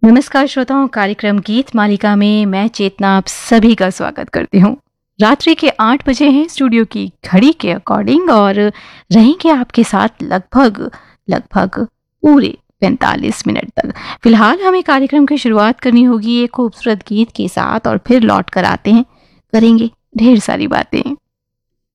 नमस्कार श्रोताओं, कार्यक्रम गीत मालिका में मैं चेतना आप सभी का स्वागत करती हूँ। रात्रि के 8 बजे हैं स्टूडियो की घड़ी के अकॉर्डिंग और रहेंगे आपके साथ लगभग लगभग पूरे 45 मिनट तक। फिलहाल हमें कार्यक्रम की शुरुआत करनी होगी एक खूबसूरत गीत के साथ और फिर लौट कर आते हैं, करेंगे ढेर सारी बातें।